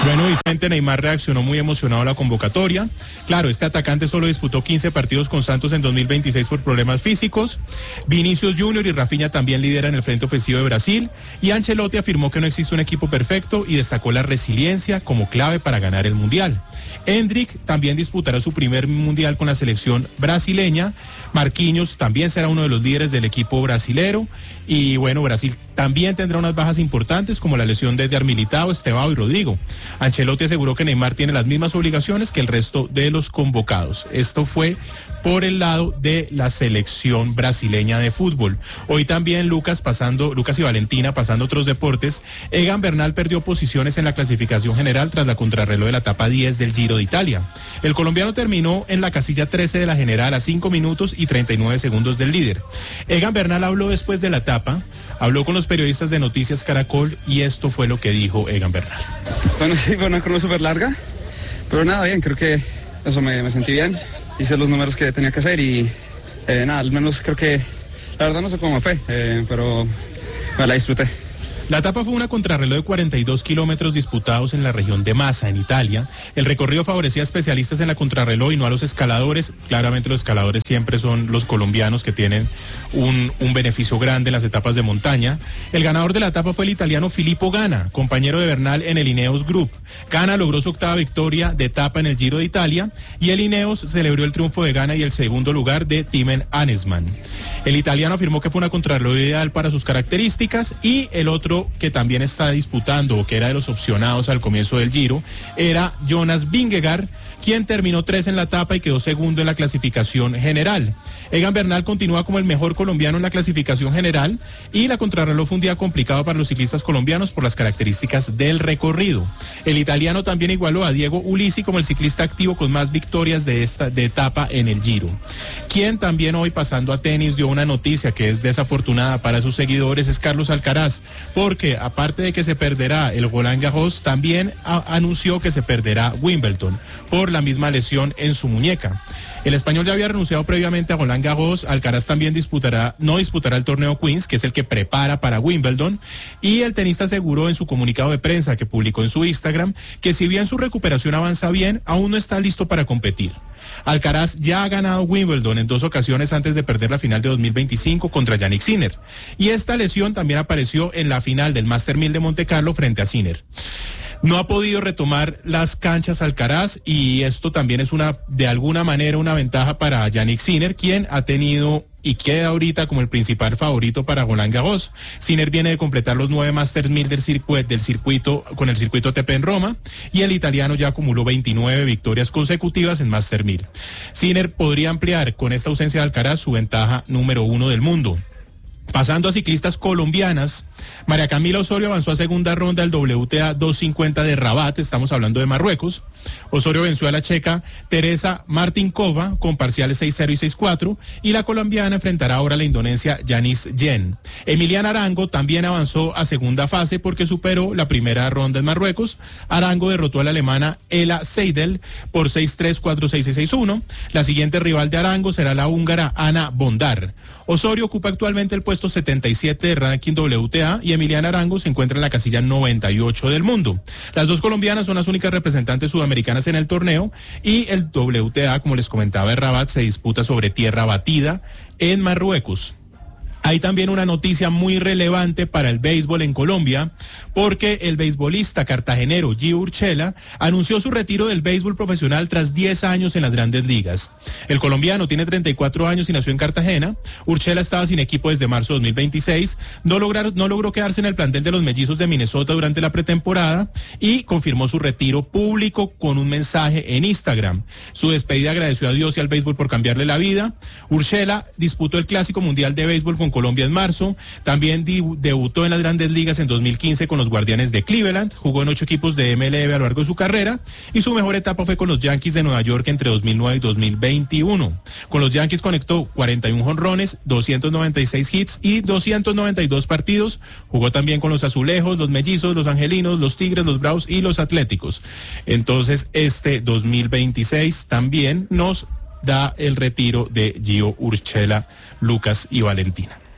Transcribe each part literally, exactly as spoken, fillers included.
Bueno, Vicente, Neymar reaccionó muy emocionado a la convocatoria. Claro, este atacante solo disputó quince partidos con Santos en dos mil veintiséis por problemas físicos. Vinicius Junior y Rafinha también lideran el frente ofensivo de Brasil. Y Ancelotti afirmó que no existe un equipo perfecto y destacó la resiliencia como clave para ganar el Mundial. Endrick también disputará su primer Mundial con la selección brasileña. Marquinhos también será uno de los líderes del equipo brasilero. Y bueno, Brasil también tendrá unas bajas importantes como la lesión de Eder Militao, Estevao y Rodrigo. Ancelotti aseguró que Neymar tiene las mismas obligaciones que el resto de los convocados. Esto fue por el lado de la selección brasileña de fútbol. Hoy también Lucas pasando, Lucas y Valentina pasando otros deportes. Egan Bernal perdió posiciones en la clasificación general tras la contrarreloj de la etapa diez del Giro de Italia. El colombiano terminó en la casilla trece de la general a cinco minutos y treinta y nueve segundos del líder. Egan Bernal habló después de la etapa, habló con los periodistas de Noticias Caracol y esto fue lo que dijo Egan Bernal. Bueno, sí, fue una crono súper larga, pero nada, bien, creo que eso me, me sentí bien, hice los números que tenía que hacer y eh, nada, al menos creo que, la verdad no sé cómo me fue, eh, pero me la disfruté. La etapa fue una contrarreloj de cuarenta y dos kilómetros disputados en la región de Massa, en Italia. El recorrido favorecía a especialistas en la contrarreloj y no a los escaladores. Claramente los escaladores siempre son los colombianos que tienen un, un beneficio grande en las etapas de montaña. El ganador de la etapa fue el italiano Filippo Ganna, compañero de Bernal en el Ineos Group. Ganna logró su octava victoria de etapa en el Giro de Italia y el Ineos celebró el triunfo de Ganna y el segundo lugar de Timen Anesman. El italiano afirmó que fue una contrarreloj ideal para sus características y el otro que también está disputando o que era de los opcionados al comienzo del Giro era Jonas Vingegaard, quien terminó tres en la etapa y quedó segundo en la clasificación general. Egan Bernal continúa como el mejor colombiano en la clasificación general y la contrarreloj fue un día complicado para los ciclistas colombianos por las características del recorrido. El italiano también igualó a Diego Ulissi como el ciclista activo con más victorias de esta de etapa en el Giro. Quien también hoy, pasando a tenis, dio una noticia que es desafortunada para sus seguidores, es Carlos Alcaraz, porque aparte de que se perderá el Roland Garros, también a, anunció que se perderá Wimbledon por la misma lesión en su muñeca. El español ya había renunciado previamente a Roland Garros. Alcaraz también disputará, no disputará el torneo Queens, que es el que prepara para Wimbledon, y el tenista aseguró en su comunicado de prensa que publicó en su Instagram que si bien su recuperación avanza bien, aún no está listo para competir. Alcaraz ya ha ganado Wimbledon en dos ocasiones antes de perder la final de dos mil veinticinco contra Jannik Sinner, y esta lesión también apareció en la final del Master mil de Monte Carlo frente a Sinner. No ha podido retomar las canchas Alcaraz y esto también es una, de alguna manera, una ventaja para Jannik Sinner, quien ha tenido y queda ahorita como el principal favorito para Roland Garros. Sinner viene de completar los nueve Masters mil del circuito, del circuito con el circuito A T P en Roma y el italiano ya acumuló veintinueve victorias consecutivas en Master mil. Sinner podría ampliar con esta ausencia de Alcaraz su ventaja número uno del mundo. Pasando a ciclistas colombianas, María Camila Osorio avanzó a segunda ronda del W T A doscientos cincuenta de Rabat, estamos hablando de Marruecos. Osorio venció a la checa Teresa Martinkova con parciales seis cero y seis cuatro y la colombiana enfrentará ahora a la indonesia Yanis Yen. Emiliana Arango también avanzó a segunda fase porque superó la primera ronda en Marruecos. Arango derrotó a la alemana Ela Seidel por seis tres, cuatro seis y seis uno. La siguiente rival de Arango será la húngara Ana Bondar. Osorio ocupa actualmente el puesto setenta y siete de ranking W T A y Emiliana Arango se encuentra en la casilla noventa y ocho del mundo. Las dos colombianas son las únicas representantes sudamericanas en el torneo y el W T A, como les comentaba, en Rabat se disputa sobre tierra batida en Marruecos. Hay también una noticia muy relevante para el béisbol en Colombia, porque el beisbolista cartagenero Gio Urshela anunció su retiro del béisbol profesional tras diez años en las grandes ligas. El colombiano tiene treinta y cuatro años y nació en Cartagena. Urshela estaba sin equipo desde marzo de dos mil veintiséis, no, lograr, no logró quedarse en el plantel de los Mellizos de Minnesota durante la pretemporada y confirmó su retiro público con un mensaje en Instagram. Su despedida agradeció a Dios y al béisbol por cambiarle la vida. Urshela disputó el Clásico Mundial de Béisbol con Colombia en marzo, también debutó en las grandes ligas en dos mil quince con los Guardianes de Cleveland, jugó en ocho equipos de M L B a lo largo de su carrera y su mejor etapa fue con los Yankees de Nueva York entre dos mil nueve y dos mil veintiuno. Con los Yankees conectó cuarenta y uno jonrones, doscientos noventa y seis hits y doscientos noventa y dos partidos, jugó también con los Azulejos, los Mellizos, los Angelinos, los Tigres, los Bravos y los Atléticos. Entonces este dos mil veintiséis también nos da el retiro de Gio Urshela, Lucas y Valentina.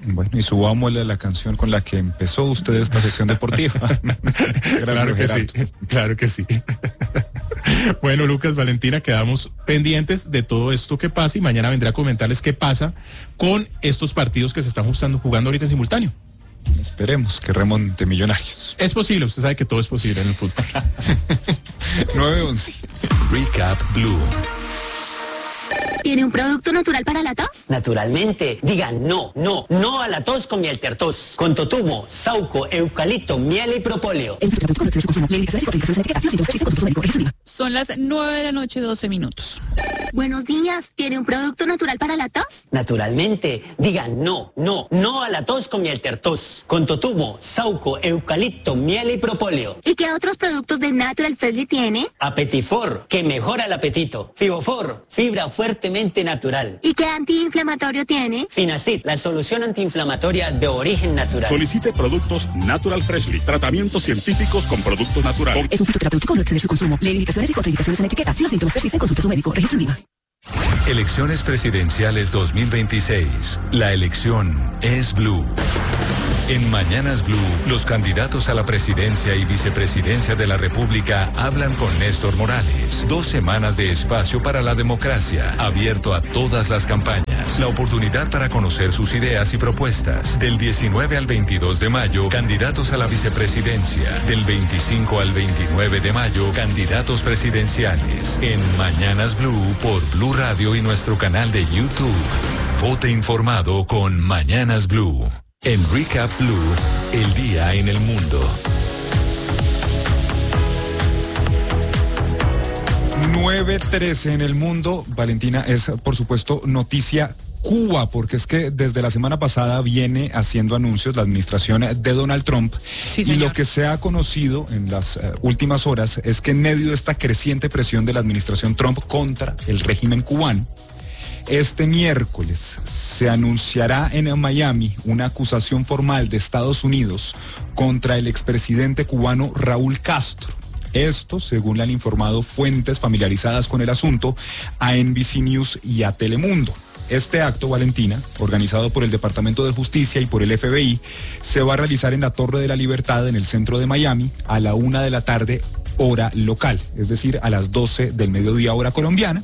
Bueno, y subámosle la canción con la que empezó usted esta sección deportiva. Gracias, claro que Gerardo. sí, claro que sí. Bueno, Lucas, Valentina, quedamos pendientes de todo esto que pasa y mañana vendré a comentarles qué pasa con estos partidos que se están jugando, jugando ahorita en simultáneo. Esperemos que remonte Millonarios. Es posible, usted sabe que todo es posible en el fútbol. nueve once. Recap Blue. ¿Tiene un producto natural para la tos? Naturalmente, digan no, no, no a la tos con miel tertos, con totumo, sauco, eucalipto, miel y propóleo. Son las nueve de la noche, doce minutos. Buenos días, ¿tiene un producto natural para la tos? Naturalmente, digan no, no, no a la tos con miel tertos, con totumo, sauco, eucalipto, miel y propóleo. ¿Y qué otros productos de Natural Freshly tiene? Apetifor, que mejora el apetito. Fibofor, fibra fuertemente natural. ¿Y qué antiinflamatorio tiene? Finacid, la solución antiinflamatoria de origen natural. Solicite productos Natural Freshly, tratamientos científicos con productos naturales. Es un fitoterapéutico, no exceder su consumo. Lee indicaciones y contraindicaciones en etiqueta. Si los síntomas persisten, consulte a su médico. Registro en I V A. Elecciones presidenciales dos mil veintiséis. La elección es Blue. En Mañanas Blue, los candidatos a la presidencia y vicepresidencia de la República hablan con Néstor Morales. Dos semanas de espacio para la democracia, abierto a todas las campañas. La oportunidad para conocer sus ideas y propuestas. Del diecinueve al veintidós de mayo, candidatos a la vicepresidencia. Del veinticinco al veintinueve de mayo, candidatos presidenciales. En Mañanas Blue por Blue Radio y nuestro canal de YouTube. Vote informado con Mañanas Blue. En Recap Blue, el día en el mundo. nueve trece en el mundo. Valentina, es por supuesto noticia Cuba, porque es que desde la semana pasada viene haciendo anuncios la administración de Donald Trump. Sí, y señor. lo que se ha conocido en las uh, últimas horas es que en medio de esta creciente presión de la administración Trump contra el régimen cubano, este miércoles se anunciará en Miami una acusación formal de Estados Unidos contra el expresidente cubano Raúl Castro. Esto, según le han informado fuentes familiarizadas con el asunto, a N B C News y a Telemundo. Este acto, Valentina, organizado por el Departamento de Justicia y por el F B I, se va a realizar en la Torre de la Libertad, en el centro de Miami, a la una de la tarde, hora local, es decir, a las doce del mediodía, hora colombiana.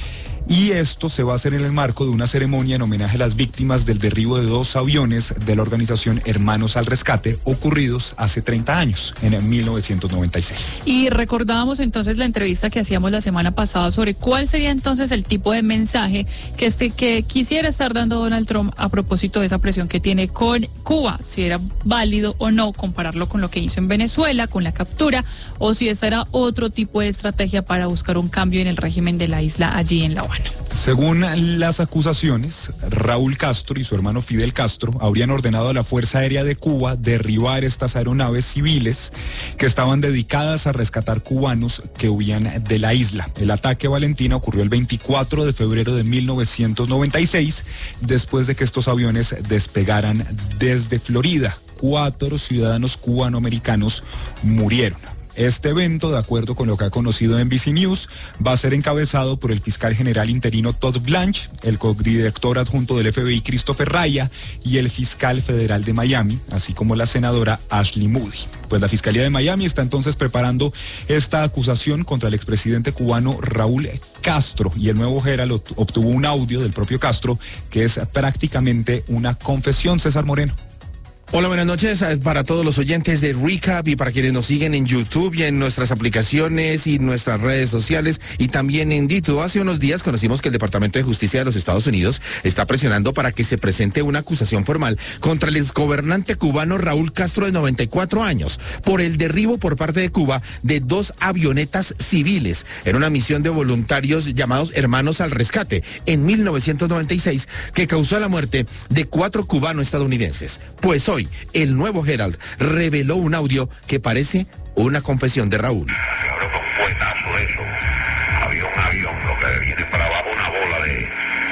Y esto se va a hacer en el marco de una ceremonia en homenaje a las víctimas del derribo de dos aviones de la organización Hermanos al Rescate, ocurridos hace treinta años, en mil novecientos noventa y seis. Y recordábamos entonces la entrevista que hacíamos la semana pasada sobre cuál sería entonces el tipo de mensaje que, este, que quisiera estar dando Donald Trump a propósito de esa presión que tiene con Cuba, si era válido o no compararlo con lo que hizo en Venezuela, con la captura, o si esta era otro tipo de estrategia para buscar un cambio en el régimen de la isla allí en La Habana. Según las acusaciones, Raúl Castro y su hermano Fidel Castro habrían ordenado a la Fuerza Aérea de Cuba derribar estas aeronaves civiles que estaban dedicadas a rescatar cubanos que huían de la isla. El ataque, Valentina, ocurrió el veinticuatro de febrero de mil novecientos noventa y seis, después de que estos aviones despegaran desde Florida. Cuatro ciudadanos cubanoamericanos murieron. Este evento, de acuerdo con lo que ha conocido N B C News, va a ser encabezado por el fiscal general interino Todd Blanche, el codirector adjunto del F B I Christopher Raya y el fiscal federal de Miami, así como la senadora Ashley Moody. Pues la Fiscalía de Miami está entonces preparando esta acusación contra el expresidente cubano Raúl Castro, y el nuevo Herald obtuvo un audio del propio Castro que es prácticamente una confesión. César Moreno. Hola, buenas noches para todos los oyentes de Recap y para quienes nos siguen en YouTube y en nuestras aplicaciones y nuestras redes sociales y también en Dito. Hace unos días conocimos que el Departamento de Justicia de los Estados Unidos está presionando para que se presente una acusación formal contra el exgobernante cubano Raúl Castro, de noventa y cuatro años, por el derribo por parte de Cuba de dos avionetas civiles en una misión de voluntarios llamados Hermanos al Rescate en mil novecientos noventa y seis, que causó la muerte de cuatro cubanos-estadounidenses. Pues hoy, el nuevo Herald reveló un audio que parece una confesión de Raúl. Se abrió con fuetazo eso. Había un avión, lo que viene para abajo, una bola de,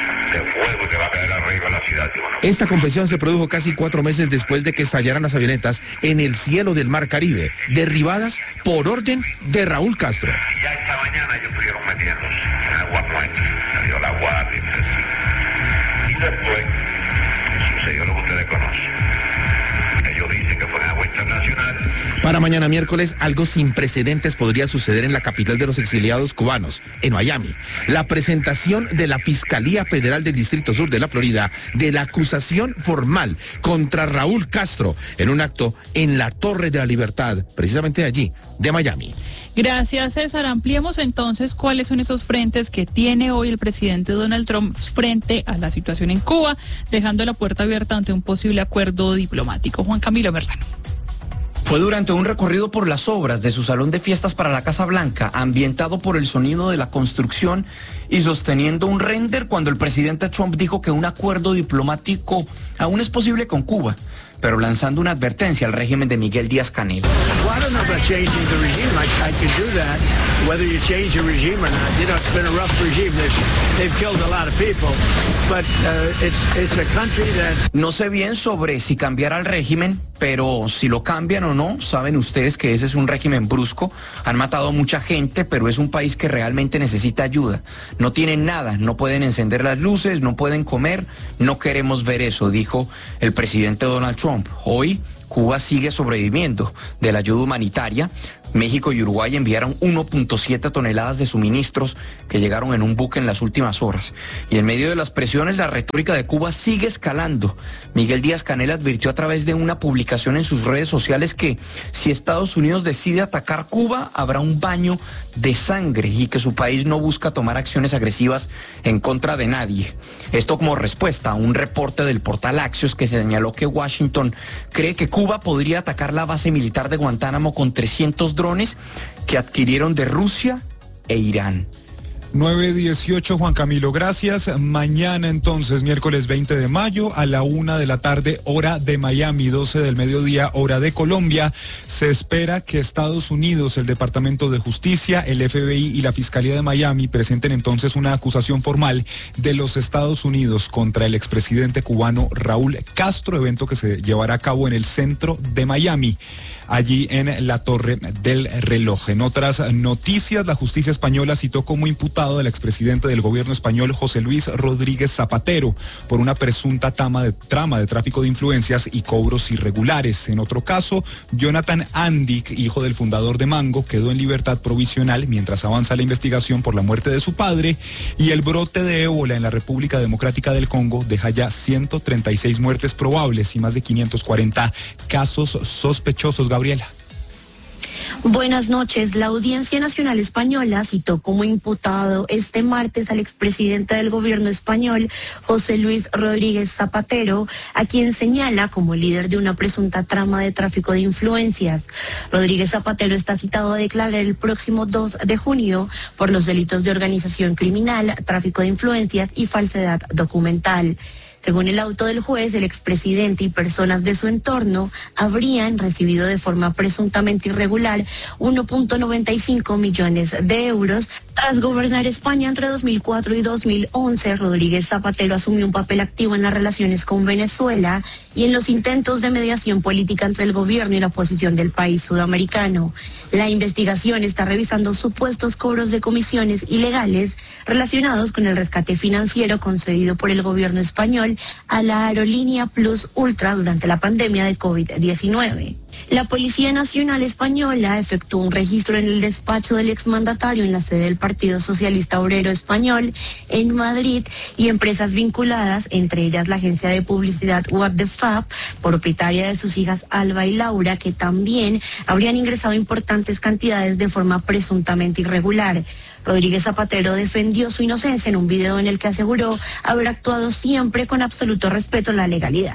de fuego que va a caer arriba en la ciudad. Y bueno, esta confesión se produjo casi cuatro meses después de que estallaran las avionetas en el cielo del Mar Caribe, derribadas por orden de Raúl Castro. ya esta mañana ellos estuvieron metiéndose en Agua Puente, salió la guardia. Y después sucedió lo que ustedes conocen. Para mañana miércoles, algo sin precedentes podría suceder en la capital de los exiliados cubanos, en Miami. La presentación de la Fiscalía Federal del Distrito Sur de la Florida de la acusación formal contra Raúl Castro en un acto en la Torre de la Libertad, precisamente allí, de Miami. Gracias, César. Ampliemos entonces cuáles son esos frentes que tiene hoy el presidente Donald Trump frente a la situación en Cuba, dejando la puerta abierta ante un posible acuerdo diplomático. Juan Camilo Merlano. Fue durante un recorrido por las obras de su salón de fiestas para la Casa Blanca, ambientado por el sonido de la construcción y sosteniendo un render, cuando el presidente Trump dijo que un acuerdo diplomático aún es posible con Cuba, pero lanzando una advertencia al régimen de Miguel Díaz-Canel. No sé bien sobre si cambiar al régimen, pero si lo cambian o no, saben ustedes que ese es un régimen brusco. Han matado a mucha gente, pero es un país que realmente necesita ayuda. No tienen nada, no pueden encender las luces, no pueden comer, no queremos ver eso, dijo el presidente Donald Trump. Hoy, Cuba sigue sobreviviendo de la ayuda humanitaria. México y Uruguay enviaron uno punto siete toneladas de suministros que llegaron en un buque en las últimas horas. Y en medio de las presiones, la retórica de Cuba sigue escalando. Miguel Díaz-Canel advirtió a través de una publicación en sus redes sociales que si Estados Unidos decide atacar Cuba, habrá un baño de sangre y que su país no busca tomar acciones agresivas en contra de nadie. Esto como respuesta a un reporte del portal Axios que señaló que Washington cree que Cuba podría atacar la base militar de Guantánamo con trescientos drones que adquirieron de Rusia e Irán. nueve dieciocho, Juan Camilo, gracias. Mañana entonces, miércoles veinte de mayo, a la una de la tarde, hora de Miami, doce del mediodía, hora de Colombia, se espera que Estados Unidos, el Departamento de Justicia, el F B I y la Fiscalía de Miami presenten entonces una acusación formal de los Estados Unidos contra el expresidente cubano Raúl Castro, evento que se llevará a cabo en el centro de Miami, allí en la Torre del Reloj. En otras noticias, la justicia española citó como imputado del expresidente del gobierno español José Luis Rodríguez Zapatero por una presunta trama de, trama de tráfico de influencias y cobros irregulares. En otro caso, Jonathan Andic, hijo del fundador de Mango, quedó en libertad provisional mientras avanza la investigación por la muerte de su padre, y el brote de ébola en la República Democrática del Congo deja ya ciento treinta y seis muertes probables y más de quinientos cuarenta casos sospechosos. Gabriela. Buenas noches. La Audiencia Nacional Española citó como imputado este martes al expresidente del gobierno español, José Luis Rodríguez Zapatero, a quien señala como líder de una presunta trama de tráfico de influencias. Rodríguez Zapatero está citado a declarar el próximo dos de junio por los delitos de organización criminal, tráfico de influencias y falsedad documental. Según el auto del juez, el expresidente y personas de su entorno habrían recibido de forma presuntamente irregular uno punto noventa y cinco millones de euros. Tras gobernar España entre dos mil cuatro y dos mil once, Rodríguez Zapatero asumió un papel activo en las relaciones con Venezuela y en los intentos de mediación política entre el gobierno y la oposición del país sudamericano. La investigación está revisando supuestos cobros de comisiones ilegales relacionados con el rescate financiero concedido por el gobierno español a la aerolínea Plus Ultra durante la pandemia de COVID diecinueve. La Policía Nacional Española efectuó un registro en el despacho del exmandatario en la sede del Partido Socialista Obrero Español en Madrid y empresas vinculadas, entre ellas la agencia de publicidad What the Fab, propietaria de sus hijas Alba y Laura, que también habrían ingresado importantes cantidades de forma presuntamente irregular. Rodríguez Zapatero defendió su inocencia en un video en el que aseguró haber actuado siempre con absoluto respeto a la legalidad.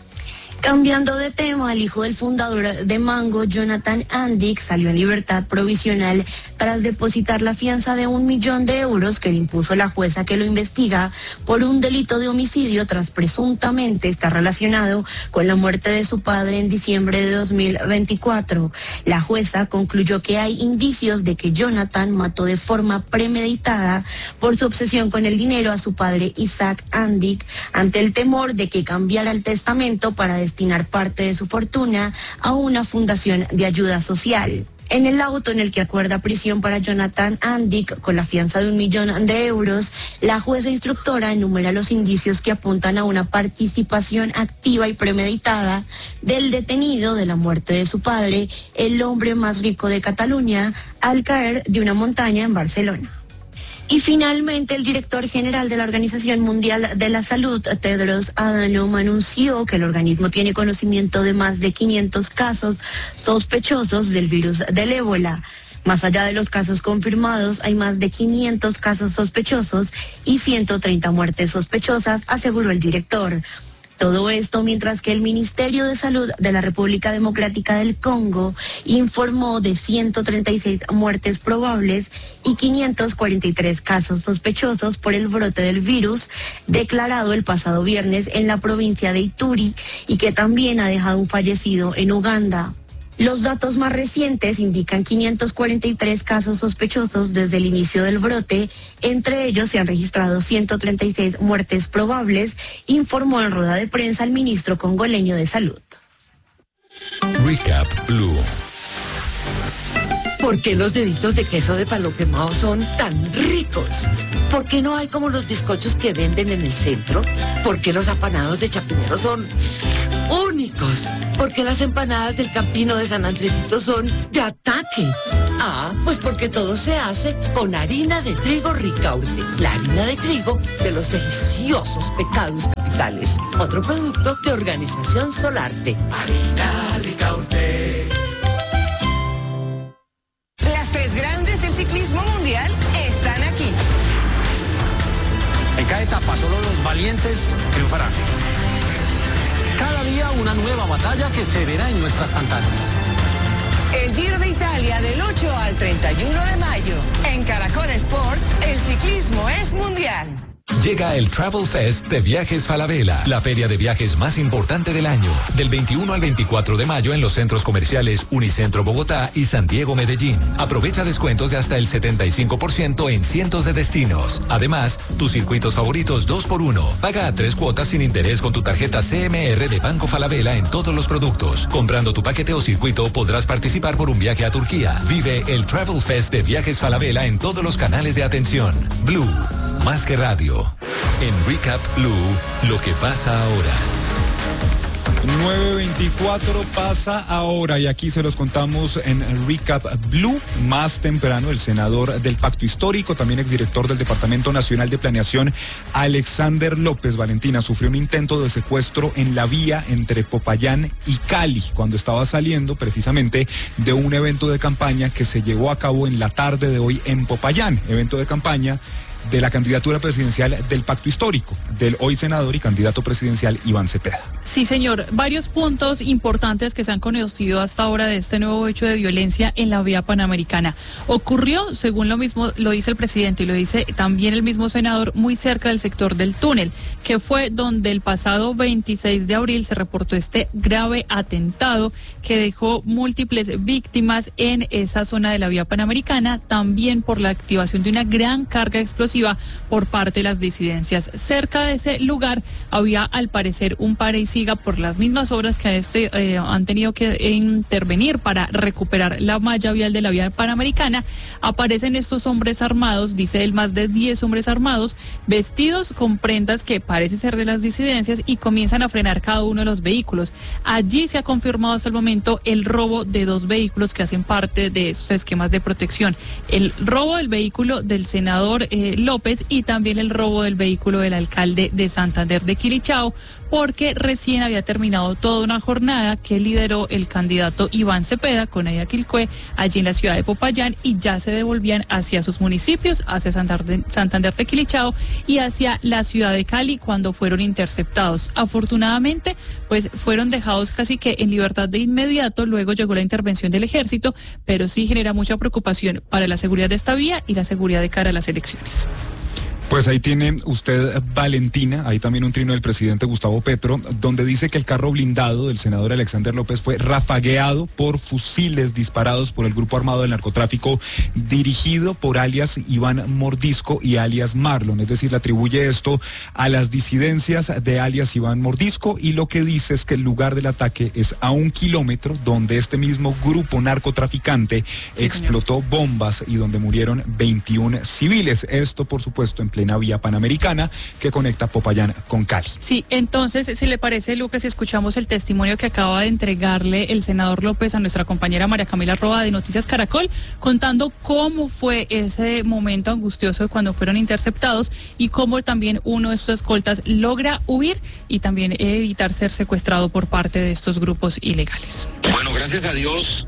Cambiando de tema, el hijo del fundador de Mango, Jonathan Andic, salió en libertad provisional tras depositar la fianza de un millón de euros que le impuso la jueza que lo investiga por un delito de homicidio tras presuntamente estar relacionado con la muerte de su padre en diciembre de dos mil veinticuatro. La jueza concluyó que hay indicios de que Jonathan mató de forma premeditada por su obsesión con el dinero a su padre Isaac Andic, ante el temor de que cambiara el testamento para destinar parte de su fortuna a una fundación de ayuda social. En el auto en el que acuerda prisión para Jonathan Andic con la fianza de un millón de euros, la jueza instructora enumera los indicios que apuntan a una participación activa y premeditada del detenido de la muerte de su padre, el hombre más rico de Cataluña, al caer de una montaña en Barcelona. Y finalmente, el director general de la Organización Mundial de la Salud, Tedros Adhanom, anunció que el organismo tiene conocimiento de más de quinientos casos sospechosos del virus del ébola. Más allá de los casos confirmados, hay más de quinientos casos sospechosos y ciento treinta muertes sospechosas, aseguró el director. Todo esto mientras que el Ministerio de Salud de la República Democrática del Congo informó de ciento treinta y seis muertes probables y quinientos cuarenta y tres casos sospechosos por el brote del virus declarado el pasado viernes en la provincia de Ituri y que también ha dejado un fallecido en Uganda. Los datos más recientes indican quinientos cuarenta y tres casos sospechosos desde el inicio del brote. Entre ellos se han registrado ciento treinta y seis muertes probables, informó en rueda de prensa el ministro congoleño de Salud. Recap Blue. ¿Por qué los deditos de queso de palo quemado son tan ricos? ¿Por qué no hay como los bizcochos que venden en el centro? ¿Por qué los apanados de Chapinero son únicos? ¿Por qué las empanadas del Campino de San Andresito son de ataque? Ah, pues porque todo se hace con harina de trigo Ricaurte, la harina de trigo de los deliciosos pecados capitales. Otro producto de Organización Solarte. Harina Ricaurte. Las tres grandes del ciclismo mundial están aquí. En cada etapa solo los valientes triunfarán. Cada día una nueva batalla que se verá en nuestras pantallas. El Giro de Italia del ocho al treinta y uno de mayo. En Caracol Sports, el ciclismo es mundial. Llega el Travel Fest de Viajes Falabella, la feria de viajes más importante del año. Del veintiuno al veinticuatro de mayo en los centros comerciales Unicentro Bogotá y San Diego Medellín. Aprovecha descuentos de hasta el setenta y cinco por ciento en cientos de destinos. Además, tus circuitos favoritos dos por uno. Paga a tres cuotas sin interés con tu tarjeta C M R de Banco Falabella en todos los productos. Comprando tu paquete o circuito podrás participar por un viaje a Turquía. Vive el Travel Fest de Viajes Falabella en todos los canales de atención. Blue, más que radio. En Recap Blue, lo que pasa ahora. nueve veinticuatro pasa ahora y aquí se los contamos en Recap Blue. Más temprano, el senador del Pacto Histórico, también exdirector del Departamento Nacional de Planeación, Alexander López Valentina, sufrió un intento de secuestro en la vía entre Popayán y Cali, cuando estaba saliendo precisamente de un evento de campaña que se llevó a cabo en la tarde de hoy en Popayán, evento de campaña de la candidatura presidencial del Pacto Histórico, del hoy senador y candidato presidencial Iván Cepeda. Sí, señor. Varios puntos importantes que se han conocido hasta ahora de este nuevo hecho de violencia en la vía panamericana. Ocurrió, según lo mismo lo dice el presidente y lo dice también el mismo senador, muy cerca del sector del túnel, que fue donde el pasado veintiséis de abril se reportó este grave atentado que dejó múltiples víctimas en esa zona de la vía panamericana, también por la activación de una gran carga explosiva por parte de las disidencias. Cerca de ese lugar había al parecer un pare y siga por las mismas obras que este, eh, han tenido que intervenir para recuperar la malla vial de la vía panamericana. Aparecen estos hombres armados, dice él, más de diez hombres armados, vestidos con prendas que parece ser de las disidencias y comienzan a frenar cada uno de los vehículos. Allí se ha confirmado hasta el momento el robo de dos vehículos que hacen parte de esos esquemas de protección. El robo del vehículo del senador eh, López y también el robo del vehículo del alcalde de Santander de Quilichao, porque recién había terminado toda una jornada que lideró el candidato Iván Cepeda con Aida Quilcue allí en la ciudad de Popayán y ya se devolvían hacia sus municipios, hacia Santander, Santander de Quilichao y hacia la ciudad de Cali cuando fueron interceptados. Afortunadamente, pues fueron dejados casi que en libertad de inmediato, luego llegó la intervención del ejército, pero sí genera mucha preocupación para la seguridad de esta vía y la seguridad de cara a las elecciones. Pues ahí tiene usted, Valentina, ahí también un trino del presidente Gustavo Petro, donde dice que el carro blindado del senador Alexander López fue rafagueado por fusiles disparados por el grupo armado del narcotráfico dirigido por alias Iván Mordisco y alias Marlon, es decir, le atribuye esto a las disidencias de alias Iván Mordisco, y lo que dice es que el lugar del ataque es a un kilómetro donde este mismo grupo narcotraficante sí, explotó señor. bombas y donde murieron veintiún civiles. Esto, por supuesto, en plena vía panamericana que conecta Popayán con Cali. Sí, entonces, si le parece, Lucas, si escuchamos el testimonio que acaba de entregarle el senador López a nuestra compañera María Camila Roa de Noticias Caracol, contando cómo fue ese momento angustioso cuando fueron interceptados y cómo también uno de sus escoltas logra huir y también evitar ser secuestrado por parte de estos grupos ilegales. Bueno, gracias a Dios,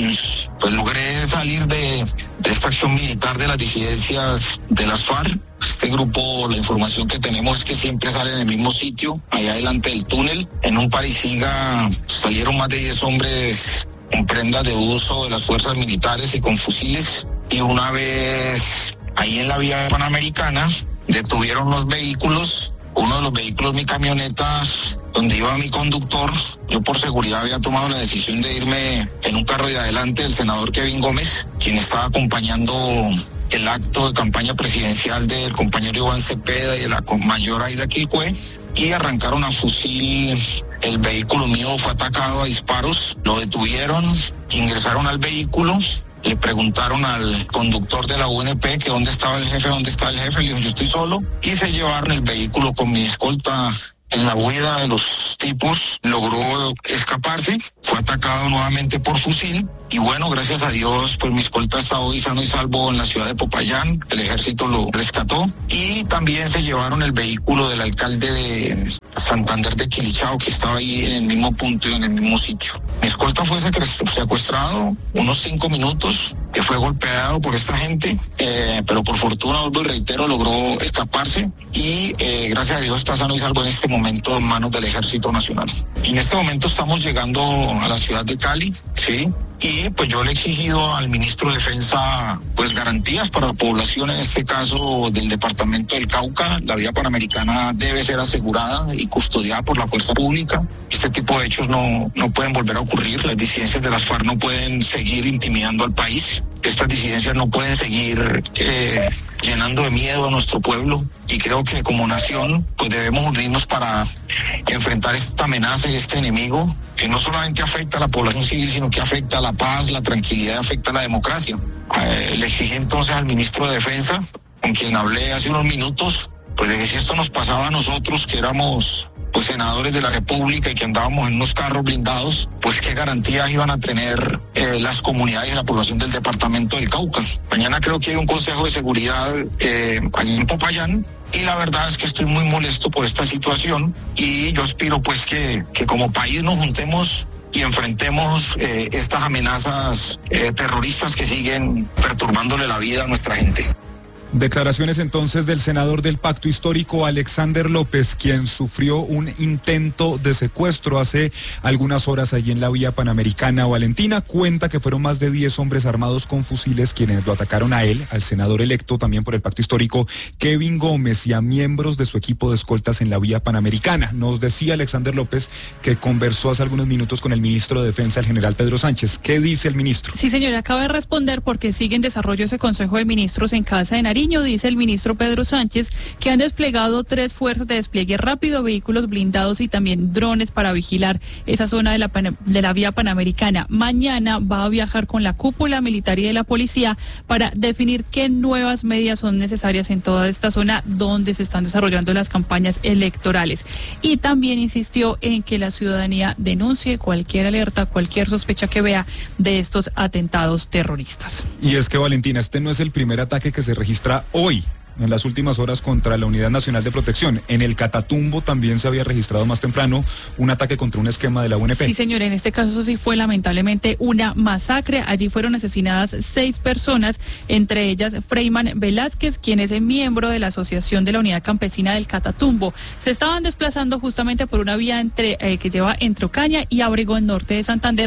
pues logré salir de, de esta acción militar de las disidencias de las FARC. Este grupo, la información que tenemos es que siempre sale en el mismo sitio, allá delante del túnel. En un parisiga salieron más de diez hombres con prendas de uso de las fuerzas militares y con fusiles. Y una vez ahí en la vía panamericana, detuvieron los vehículos. Uno de los vehículos, mi camioneta, donde iba mi conductor, yo por seguridad había tomado la decisión de irme en un carro de adelante del senador Kevin Gómez, quien estaba acompañando el acto de campaña presidencial del compañero Iván Cepeda y de la mayor Aida Quilcue, y arrancaron a fusil. El vehículo mío fue atacado a disparos, lo detuvieron, ingresaron al vehículo. Le preguntaron al conductor de la U N P que dónde estaba el jefe, dónde está el jefe, le dijo yo estoy solo, y se llevaron el vehículo con mi escolta. En la huida de los tipos logró escaparse, fue atacado nuevamente por fusil y bueno, gracias a Dios, pues mi escolta está hoy sano y salvo en la ciudad de Popayán, el ejército lo rescató y también se llevaron el vehículo del alcalde de Santander de Quilichao, que estaba ahí en el mismo punto y en el mismo sitio. Mi escolta fue secuestrado unos cinco minutos, que fue golpeado por esta gente, eh, pero por fortuna, vuelvo y reitero, logró escaparse y eh, gracias a Dios está sano y salvo en este momento en manos del Ejército Nacional. En este momento estamos llegando a la ciudad de Cali, ¿sí? Y pues yo le he exigido al ministro de Defensa pues garantías para la población, en este caso del departamento del Cauca. La vía panamericana debe ser asegurada y custodiada por la fuerza pública. Este tipo de hechos no, no pueden volver a ocurrir. Las disidencias de las FARC no pueden seguir intimidando al país. Estas disidencias no pueden seguir eh, llenando de miedo a nuestro pueblo y creo que como nación pues debemos unirnos para enfrentar esta amenaza y este enemigo que no solamente afecta a la población civil sino que afecta a la paz, la tranquilidad, afecta a la democracia. Eh, le exigí entonces al ministro de Defensa, con quien hablé hace unos minutos, pues de que si esto nos pasaba a nosotros que éramos pues senadores de la República y que andábamos en unos carros blindados, pues qué garantías iban a tener eh, las comunidades y la población del departamento del Cauca. Mañana creo que hay un consejo de seguridad eh, allí en Popayán y la verdad es que estoy muy molesto por esta situación y yo aspiro pues que, que como país nos juntemos y enfrentemos eh, estas amenazas eh, terroristas que siguen perturbándole la vida a nuestra gente. Declaraciones entonces del senador del Pacto Histórico, Alexander López, quien sufrió un intento de secuestro hace algunas horas allí en la vía panamericana. Valentina cuenta que fueron más de diez hombres armados con fusiles quienes lo atacaron a él, al senador electo también por el Pacto Histórico, Kevin Gómez, y a miembros de su equipo de escoltas en la vía panamericana. Nos decía Alexander López que conversó hace algunos minutos con el ministro de Defensa, el general Pedro Sánchez. ¿Qué dice el ministro? Sí, señora, acaba de responder porque sigue en desarrollo ese Consejo de Ministros en Casa de Nariño. Dice el ministro Pedro Sánchez que han desplegado tres fuerzas de despliegue rápido, vehículos blindados y también drones para vigilar esa zona de la, de la vía panamericana. Mañana va a viajar con la cúpula militar y de la policía para definir qué nuevas medidas son necesarias en toda esta zona donde se están desarrollando las campañas electorales. Y también insistió en que la ciudadanía denuncie cualquier alerta, cualquier sospecha que vea de estos atentados terroristas. Y es que, Valentina, este no es el primer ataque que se registra hoy, en las últimas horas, contra la Unidad Nacional de Protección. En el Catatumbo también se había registrado más temprano un ataque contra un esquema de la U N P. Sí, señor, en este caso eso sí fue lamentablemente una masacre. Allí fueron asesinadas seis personas, entre ellas Freyman Velázquez, quien es miembro de la Asociación de la Unidad Campesina del Catatumbo. Se estaban desplazando justamente por una vía entre, eh, que lleva entre Ocaña y Obregón, norte de Santander,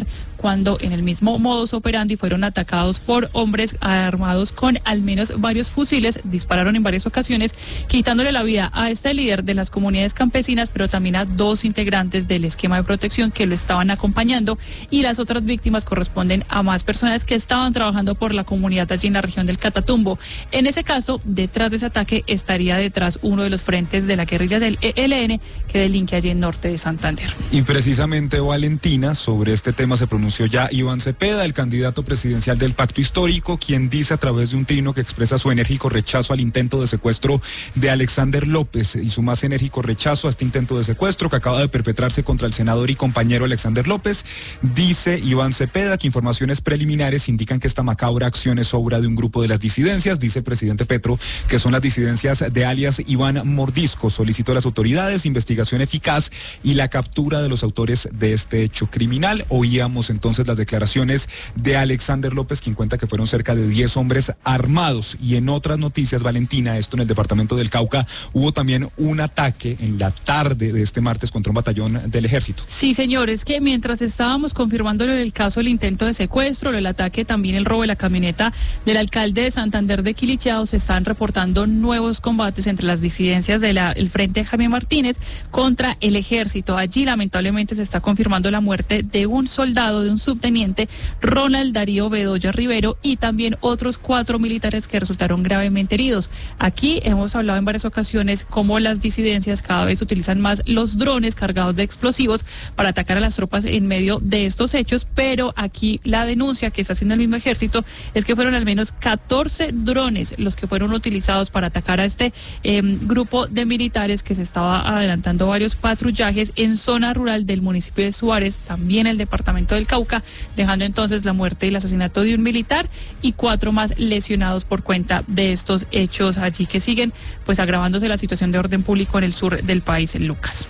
cuando en el mismo modus operandi fueron atacados por hombres armados con al menos varios fusiles, dispararon en varias ocasiones, quitándole la vida a este líder de las comunidades campesinas, pero también a dos integrantes del esquema de protección que lo estaban acompañando, y las otras víctimas corresponden a más personas que estaban trabajando por la comunidad allí en la región del Catatumbo. En ese caso, detrás de ese ataque estaría detrás uno de los frentes de la guerrilla del E L N que delinque allí en norte de Santander. Y precisamente, Valentina, sobre este tema se pronunció ya Iván Cepeda, el candidato presidencial del Pacto Histórico, quien dice a través de un trino que expresa su enérgico rechazo al intento de secuestro de Alexander López y su más enérgico rechazo a este intento de secuestro que acaba de perpetrarse contra el senador y compañero Alexander López. Dice Iván Cepeda que informaciones preliminares indican que esta macabra acción es obra de un grupo de las disidencias, dice el presidente Petro, que son las disidencias de alias Iván Mordisco. Solicitó a las autoridades investigación eficaz y la captura de los autores de este hecho criminal. Oíamos entonces las declaraciones de Alexander López, quien cuenta que fueron cerca de diez hombres armados. Y en otras noticias, Valentina, esto en el departamento del Cauca, hubo también un ataque en la tarde de este martes contra un batallón del ejército. Sí, señores, que mientras estábamos confirmando el caso del intento de secuestro, el ataque, también el robo de la camioneta del alcalde de Santander de Quilichao, se están reportando nuevos combates entre las disidencias del Frente Jaime Martínez contra el ejército. Allí lamentablemente se está confirmando la muerte de un soldado, de un subteniente, Ronald Darío Bedoya Rivero, y también otros cuatro militares que resultaron gravemente heridos. Aquí hemos hablado en varias ocasiones cómo las disidencias cada vez utilizan más los drones cargados de explosivos para atacar a las tropas en medio de estos hechos, pero aquí la denuncia que está haciendo el mismo ejército es que fueron al menos catorce drones los que fueron utilizados para atacar a este eh, grupo de militares que se estaba adelantando varios patrullajes en zona rural del municipio de Suárez, también el departamento del Cauca, dejando entonces la muerte y el asesinato de un militar y cuatro más lesionados por cuenta de estos hechos allí que siguen pues agravándose la situación de orden público en el sur del país, en Lucas.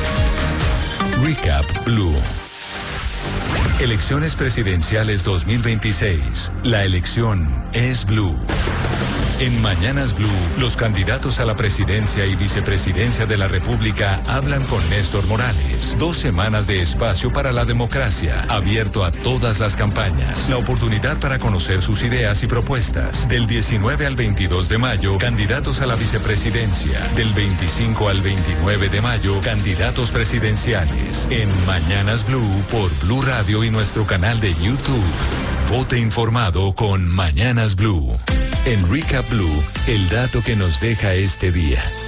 Recap Blue. Elecciones presidenciales dos mil veintiséis. La elección es Blue. En Mañanas Blue, los candidatos a la presidencia y vicepresidencia de la República hablan con Néstor Morales. Dos semanas de espacio para la democracia, abierto a todas las campañas. La oportunidad para conocer sus ideas y propuestas. Del diecinueve al veintidós de mayo, candidatos a la vicepresidencia. Del veinticinco al veintinueve de mayo, candidatos presidenciales. En Mañanas Blue por Blue Radio y nuestro canal de YouTube. Vote informado con Mañanas Blue. En Recap Blue, el dato que nos deja este día.